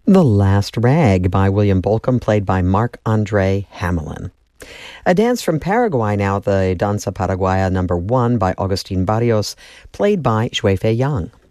The Last Rag by William Bolcom, played by Marc-Andre Hamelin. A dance from Paraguay now, the Danza Paraguaya No. 1 by Agustin Barrios, played by Xue Fei Yang.